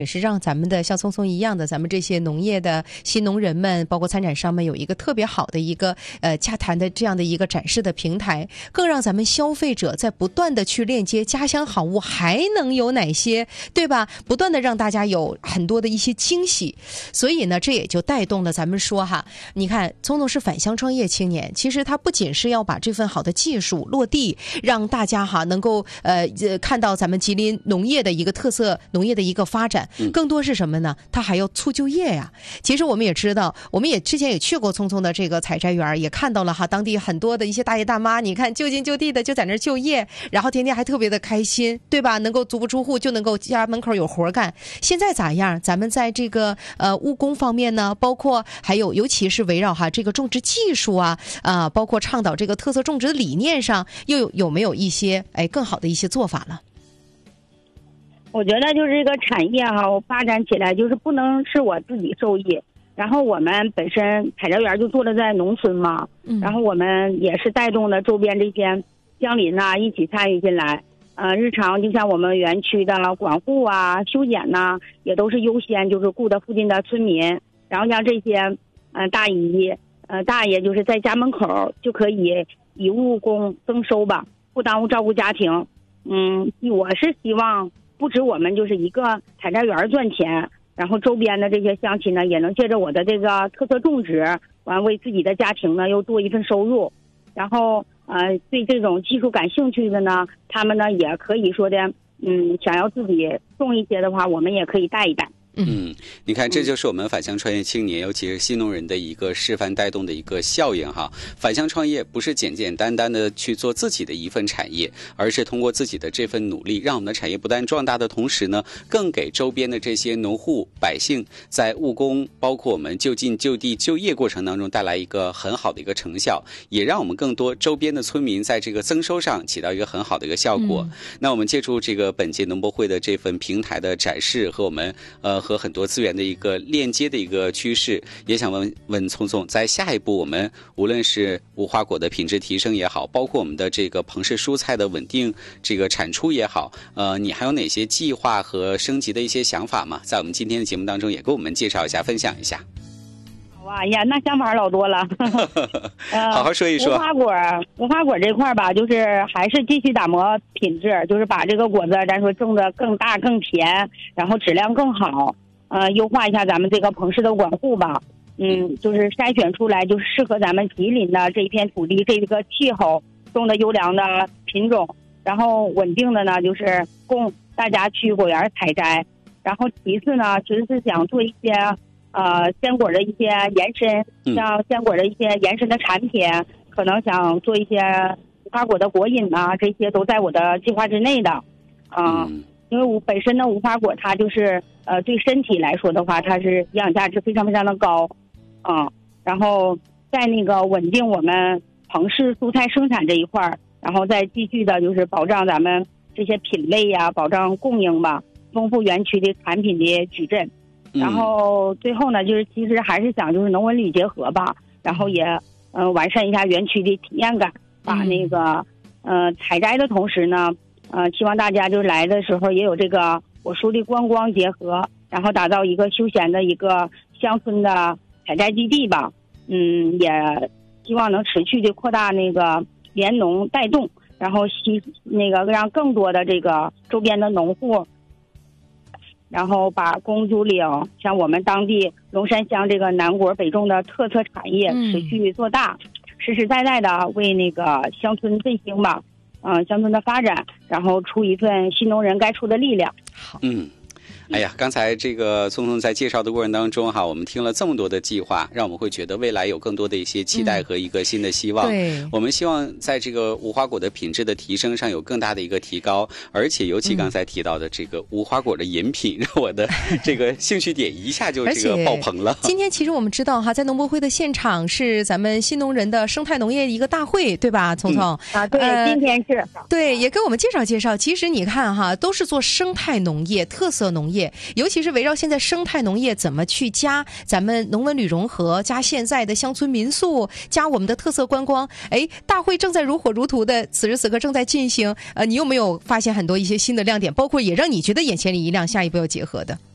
也是让咱们的像聪聪一样的咱们这些农业的新农人们，包括参展商们有一个特别好的一个洽谈的这样的一个展示的平台，更让咱们消费者在不断的去链接家乡好物还能有哪些，对吧？不断的让大家有很多的一些惊喜。所以呢，这也就带动了咱们说哈，你看聪聪是返乡创业青年，其实他不仅是要把这份好的技术落地，让大家哈能够看到咱们吉林农业的一个特色，农业的一个发展，更多是什么呢？他还要促就业呀。其实我们也知道，我们也之前也去过聪聪的这个采摘园，也看到了哈当地很多的一些大爷大妈，你看就近就地的就在那儿就业，然后天天还特别的开心，对吧？能够足不出户就能够家门口有活干。现在咋样？咱们在这个务工方面呢，包括还有尤其是围绕哈这个种植技术啊包括倡导这个特色种植的理念上，又有没有一些更好的一些做法了？ 我觉得就是这个产业哈，发展起来就是不能是我自己受益，然后我们本身采摘园就做的在农村嘛，然后我们也是带动了周边这些乡邻呐一起参与进来。日常就像我们园区的管护啊、修剪呐，也都是优先就是顾的附近的村民，然后像这些大姨大爷就是在家门口就可以以务工增收吧，不耽误照顾家庭。我是希望不止我们就是一个采摘园赚钱，然后周边的这些乡亲呢也能借着我的这个特色种植，完为自己的家庭呢又多一份收入。然后对这种技术感兴趣的呢，他们呢也可以说的想要自己种一些的话，我们也可以带一带。 你看，这就是我们返乡创业青年，尤其是新农人的一个示范带动的一个效应哈。返乡创业不是简简单单的去做自己的一份产业，而是通过自己的这份努力，让我们的产业不但壮大的同时呢，更给周边的这些农户百姓在务工，包括我们就近就地就业过程当中带来一个很好的一个成效，也让我们更多周边的村民在这个增收上起到一个很好的一个效果。那我们借助这个本届农博会的这份平台的展示和我们和很多资源的一个链接的一个趋势，也想问问聪聪，在下一步我们无论是无花果的品质提升也好，包括我们的这个棚式蔬菜的稳定这个产出也好，你还有哪些计划和升级的一些想法吗？在我们今天的节目当中也给我们介绍一下，分享一下。 哎呀，那想法老多了。 好好说一说。 无花果这块吧，就是还是继续打磨品质，就是把这个果子咱说种的更大更甜，然后质量更好，优化一下咱们这个棚式的管护吧。就是筛选出来就是适合咱们吉林的这一片土地这个气候种的优良的品种，然后稳定的呢就是供大家去果园采摘。然后其次呢，其实是想做一些鲜果的一些延伸，像鲜果的一些延伸的产品，可能想做一些无花果的果饮啊，这些都在我的计划之内的。因为我本身的无花果它就是对身体来说的话，它是营养价值非常非常的高。然后在那个稳定我们棚式蔬菜生产这一块，然后再继续的就是保障咱们这些品类呀，保障供应吧，丰富园区的产品的矩阵。然后最后呢，就是其实还是想就是农文旅结合吧，然后也完善一下园区的体验感，把那个采摘的同时呢，希望大家就来的时候也有这个我说的观光结合，然后打造一个休闲的一个乡村的采摘基地吧。也希望能持续的扩大那个联农带动，然后让更多的这个周边的农户，然后把公主岭像我们当地龙山乡这个南果北种的特色产业持续做大，实实在在的为那个乡村振兴吧，乡村的发展，然后出一份新农人该出的力量。 哎呀，刚才这个聪聪在介绍的过程当中哈，我们听了这么多的计划，让我们会觉得未来有更多的一些期待和一个新的希望。我们希望在这个无花果的品质的提升上有更大的一个提高，而且尤其刚才提到的这个无花果的饮品，让我的这个兴趣点一下就这个爆棚了。 今天其实我们知道哈，在农博会的现场是咱们新农人的生态农业一个大会，对吧，聪聪？ 对，今天是。 对，也给我们介绍介绍。其实你看哈，都是做生态农业、特色农业。尤其是围绕现在生态农业怎么去加咱们农文旅融合，加现在的乡村民宿，加我们的特色观光。大会正在如火如荼的此时此刻正在进行。你有没有发现很多一些新的亮点，包括也让你觉得眼前一亮，下一步要结合的？